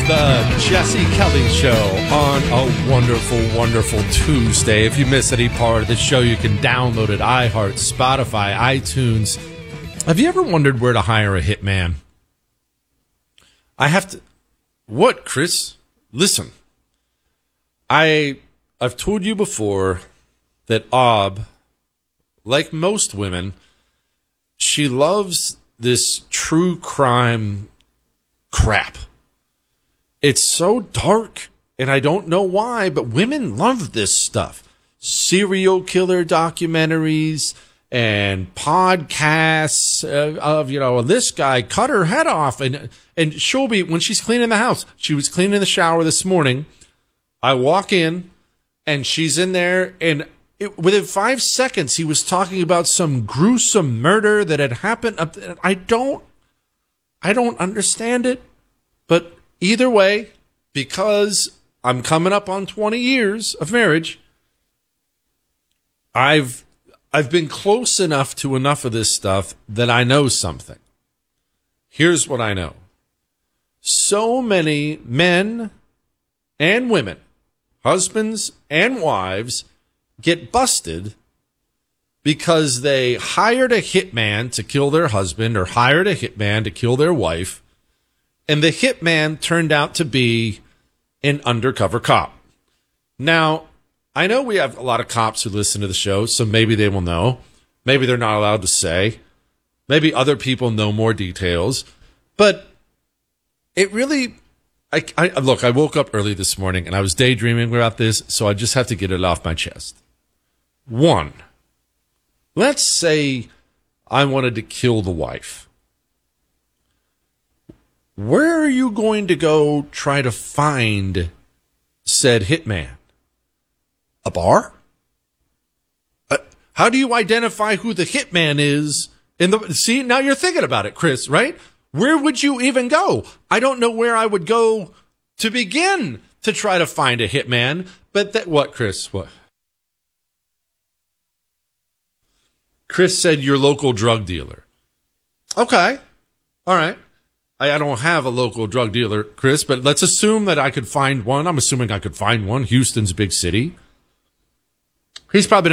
the Jesse Kelly Show on a wonderful, wonderful Tuesday. If you miss any part of the show, you can download it, iHeart, Spotify, iTunes. Have you ever wondered where to hire a hitman? I have to... What, Chris? Listen. I've told you before that Ob, like most women, she loves this true crime crap. It's so dark, and I don't know why, but women love this stuff. Serial killer documentaries and podcasts of, this guy cut her head off. And she'll be, when she's cleaning the house, she was cleaning the shower this morning. I walk in, and she's in there, and within 5 seconds, he was talking about some gruesome murder that had happened. I don't understand it, but either way, because I'm coming up on 20 years of marriage, I've been close enough to enough of this stuff that I know something. Here's what I know. So many men and women, husbands and wives, get busted because they hired a hitman to kill their husband or hired a hitman to kill their wife, and the hitman turned out to be an undercover cop. Now, I know we have a lot of cops who listen to the show, so maybe they will know. Maybe they're not allowed to say. Maybe other people know more details. But it really... Look, I woke up early this morning, and I was daydreaming about this, so I just have to get it off my chest. 1, let's say I wanted to kill the wife. Where are you going to go try to find said hitman? A bar? How do you identify who the hitman is? See, now you're thinking about it, Chris, right? Where would you even go? I don't know where I would go to begin to try to find a hitman. But what, Chris? What? Chris said your local drug dealer. Okay. All right. I don't have a local drug dealer, Chris, but let's assume that I could find one. I'm assuming I could find one. Houston's a big city. He's probably not